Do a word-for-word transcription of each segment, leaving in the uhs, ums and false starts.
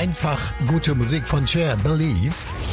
Einfach gute Musik von Cher, Believe.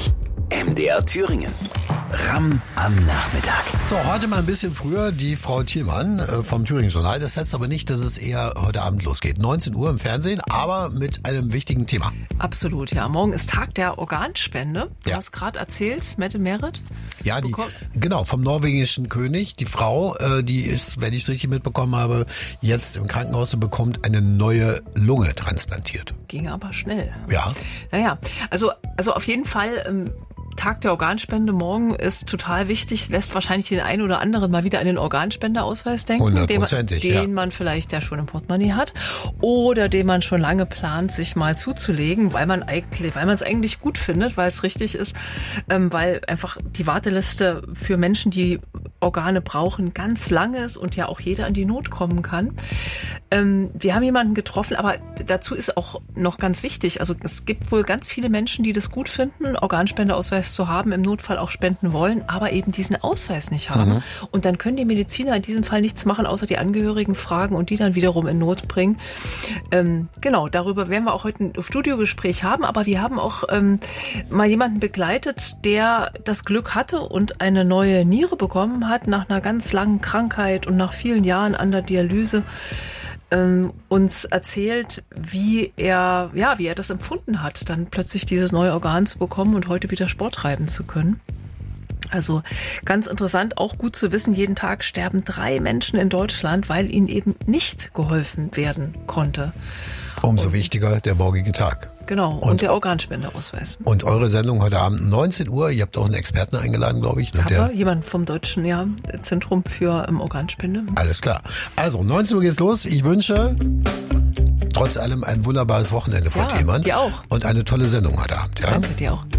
M D R Thüringen. Ram am Nachmittag. So, heute mal ein bisschen früher die Frau Thielmann äh, vom Thüringen Journal. Das heißt aber nicht, dass es eher heute Abend losgeht. neunzehn Uhr im Fernsehen, aber mit einem wichtigen Thema. Absolut, ja. Morgen ist Tag der Organspende. Du Ja. hast gerade erzählt, Mette Meret. Ja, die, Bekommen- genau, vom norwegischen König. Die Frau, äh, die ist, wenn ich es richtig mitbekommen habe, jetzt im Krankenhaus und bekommt eine neue Lunge transplantiert. Ging aber schnell. Ja. Naja, also, also auf jeden Fall, ähm, Tag der Organspende morgen ist total wichtig, lässt wahrscheinlich den einen oder anderen mal wieder an den Organspendeausweis denken, den, man, Hundertprozentig, den ja. man vielleicht ja schon im Portemonnaie hat oder den man schon lange plant, sich mal zuzulegen, weil man eigentlich, weil man es eigentlich gut findet, weil es richtig ist, ähm, weil einfach die Warteliste für Menschen, die Organe brauchen, ganz lang ist und ja auch jeder an die Not kommen kann. Ähm, wir haben jemanden getroffen, aber dazu ist auch noch ganz wichtig, also es gibt wohl ganz viele Menschen, die das gut finden, Organspendeausweis zu haben, im Notfall auch spenden wollen, aber eben diesen Ausweis nicht haben. Mhm. Und dann können die Mediziner in diesem Fall nichts machen, außer die Angehörigen fragen und die dann wiederum in Not bringen. Ähm, genau, darüber werden wir auch heute ein Studiogespräch haben, aber wir haben auch ähm, mal jemanden begleitet, der das Glück hatte und eine neue Niere bekommen hat nach einer ganz langen Krankheit und nach vielen Jahren an der Dialyse. Ähm, uns erzählt, wie er, ja, wie er das empfunden hat, dann plötzlich dieses neue Organ zu bekommen und heute wieder Sport treiben zu können. Also ganz interessant, auch gut zu wissen, jeden Tag sterben drei Menschen in Deutschland, weil ihnen eben nicht geholfen werden konnte. Umso und, wichtiger der morgige Tag. Genau, und, und der Organspendeausweis. Und eure Sendung heute Abend neunzehn Uhr, ihr habt auch einen Experten eingeladen, glaube ich. Ne, Aber jemand vom Deutschen ja, Zentrum für ähm, Organspende. Alles klar. Also, neunzehn Uhr geht's los. Ich wünsche trotz allem ein wunderbares Wochenende, Frau Ja, Thielmann. dir auch. Und eine tolle Sendung heute Abend. Ja? Danke dir auch.